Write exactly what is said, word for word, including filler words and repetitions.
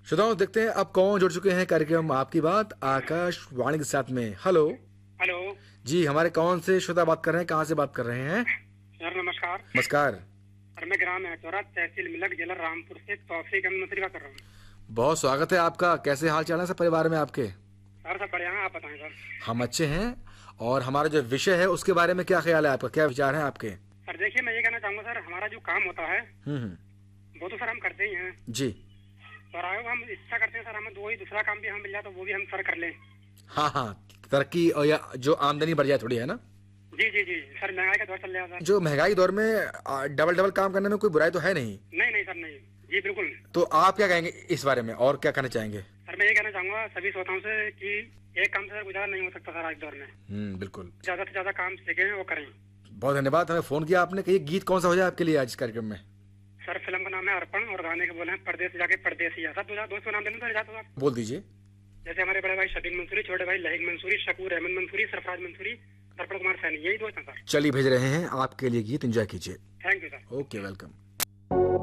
श्रोताओं, देखते हैं अब कौन जुड़ चुके हैं कार्यक्रम आपकी बात आकाशवाणी के साथ में। हेलो हेलो जी, हमारे कौन से श्रोता बात कर रहे हैं, कहाँ से बात कर रहे हैं? सर नमस्कार। नमस्कार। सर मैं ग्राम एचौरा तहसील मिलक जिला रामपुर से तौफीक अहमद मंसूरी बात कर रहा हूँ। बहुत स्वागत है आपका। कैसे हाल चाल है सब परिवार में आपके? सर सब बढ़िया है, आप बताएं सर। हम अच्छे हैं। और हमारा जो विषय है उसके बारे में क्या ख्याल है आपका, क्या विचार है आपके? सर देखिए, मैं ये कहना चाहूंगा सर, हमारा जो काम होता है हम्म हम्म। वो तो सर हम करते ही हैं जी और आगे हम इच्छा करते हैं सर हमें दो ही दूसरा काम भी हमें मिल जाए तो वो भी हम सर कर लें। हाँ हाँ, तरक्की और या जो आमदनी बढ़ जाए थोड़ी, है ना? जी जी जी सर, महंगाई का दौर चल रहा है सर। जो महंगाई दौर में आ, डबल डबल काम करने में कोई बुराई तो है नहीं। नहीं नहीं सर, नहीं जी बिल्कुल। तो आप क्या कहेंगे इस बारे में और क्या कहना चाहेंगे? सर मैं ये कहना चाहूंगा सभी श्रोताओं से कि एक काम से सर गुजारा नहीं हो सकता सर आज दौर में। हम्म बिल्कुल। ज्यादा से ज्यादा काम सीखे वो करें। बहुत धन्यवाद, हमें फोन किया आपने। कहिए गीत कौन सा हो जाए आपके लिए आज इस कार्यक्रम में? सर फिल्म का नाम है अर्पण और गाने के बोले हैं परदेश जाके परदेसिया। सर दो दोस्त का नाम देना सर, जाता सर। बोल दीजिए। जैसे हमारे बड़े भाई शबीर मंसूरी, छोटे भाई लहिक मंसूरी, शकूर अहमद मंसूरी, सरफराज मंसूरी, दर्पण कुमार सैनी, यही दोस्त हैं सर। चलिए भेज रहे हैं आपके लिए गीत, एंजॉय कीजिए। Thank you sir. Okay, welcome.